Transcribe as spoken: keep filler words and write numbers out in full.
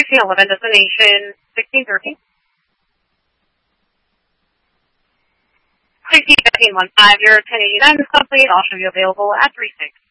reaching eleven destination sixteen thirteen. sixteen fifteen one five, your ten eighty-nine is complete. All should be available at three six.